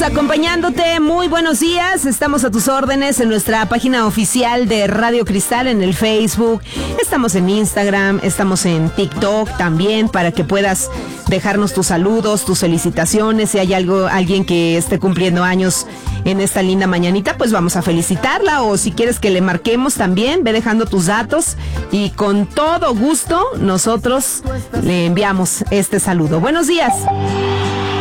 acompañándote. Muy buenos días. Estamos a tus órdenes en nuestra página oficial de Radio Cristal en el Facebook. Estamos en Instagram, estamos en TikTok también para que puedas dejarnos tus saludos, tus felicitaciones. Si hay alguien que esté cumpliendo años en esta linda mañanita, pues vamos a felicitarla. O si quieres que le marquemos también, ve dejando tus datos y con todo gusto nosotros le enviamos este saludo. Buenos días.